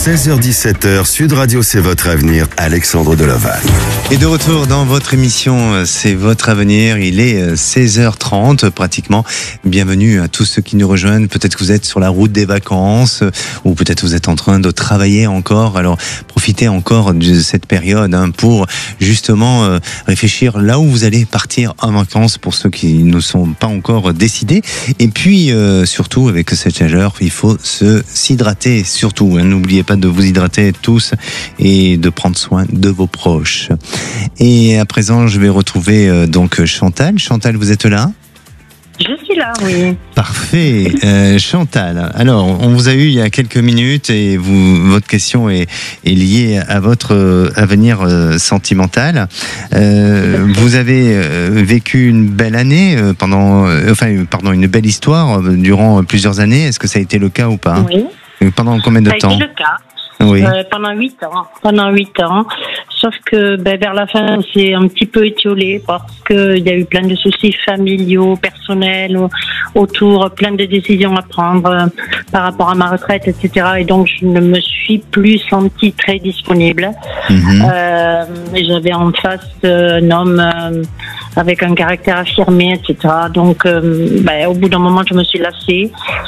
16h-17h, Sud Radio, c'est votre avenir. Alexandre Deloval. Et de retour dans votre émission, c'est votre avenir. Il est 16h30 pratiquement. Bienvenue à tous ceux qui nous rejoignent. Peut-être que vous êtes sur la route des vacances ou peut-être que vous êtes en train de travailler encore. Alors profitez encore de cette période pour justement réfléchir là où vous allez partir en vacances pour ceux qui ne sont pas encore décidés. Et puis surtout avec cette chaleur, il faut s'hydrater surtout. N'oubliez pas de vous hydrater tous et de prendre soin de vos proches. Et à présent, je vais retrouver donc Chantal. Chantal, vous êtes là ? Je suis là, oui. Parfait. Chantal, alors, on vous a eu il y a quelques minutes et votre question est liée à votre avenir sentimental. Vous avez vécu une belle année, une belle histoire durant plusieurs années. Est-ce que ça a été le cas ou pas ? Oui. Pendant combien de temps ? Ça a été le cas. Oui. Pendant 8 ans. Pendant 8 ans. Sauf que vers la fin, c'est un petit peu étiolé parce qu'il y a eu plein de soucis familiaux, personnels, autour, plein de décisions à prendre par rapport à ma retraite, etc. Et donc, je ne me suis plus sentie très disponible. J'avais en face un homme avec un caractère affirmé, etc. Donc, au bout d'un moment, je me suis lassée.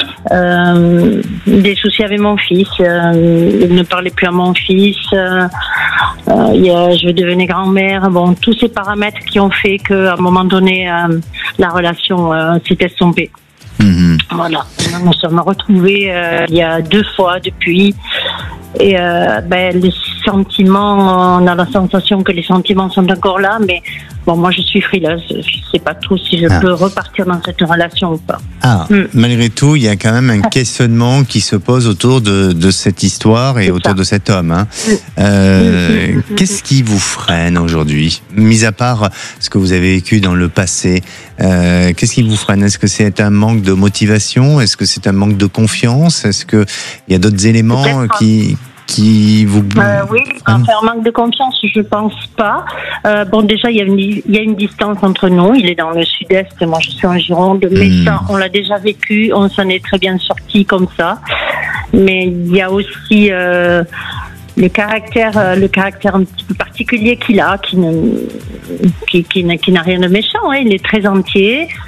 Des soucis avec mon fils. Il ne parlait plus à mon fils. Je devenais grand-mère. Bon, tous ces paramètres qui ont fait qu'à un moment donné, la relation s'est estompée. Voilà. Nous nous sommes retrouvés il y a 2 fois depuis. Et les sentiments, on a la sensation que les sentiments sont encore là, mais bon, moi je suis frileuse, je sais pas trop si je peux repartir dans cette relation ou pas. Malgré tout, il y a quand même un questionnement qui se pose autour de cette histoire et autour de cet homme. Qu'est-ce qui vous freine aujourd'hui, mis à part ce que vous avez vécu dans le passé? Qu'est-ce qui vous freine? Est-ce que c'est un manque de motivation? Est-ce que c'est un manque de confiance? Est-ce qu'il y a d'autres éléments qui vous... Oui, un manque de confiance, je pense pas. Déjà, il y a une distance entre nous. Il est dans le sud-est, moi je suis en Gironde. Mais ça, on l'a déjà vécu, on s'en est très bien sorti comme ça. Mais il y a aussi le caractère un petit peu particulier qu'il a, qui n'a rien de méchant. Il est très entier.